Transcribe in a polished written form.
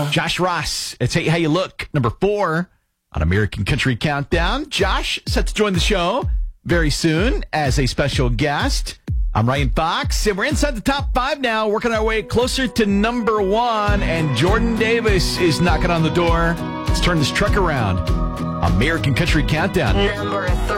Josh Ross, it's Hey How You Look, number 4 on American Country Countdown. Josh set to join the show very soon as a special guest. I'm Ryan Fox, and we're inside the top 5 now, working our way closer to number 1, and Jordan Davis is knocking on the door. Let's turn this truck around. American Country Countdown. Number 3.